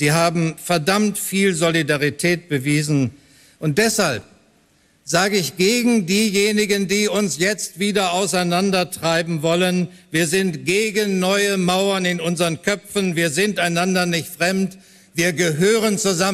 Sie haben verdammt viel Solidarität bewiesen. Und deshalb sage ich gegen diejenigen, die uns jetzt wieder auseinandertreiben wollen: Wir sind gegen neue Mauern in unseren Köpfen. Wir sind einander nicht fremd. Wir gehören zusammen.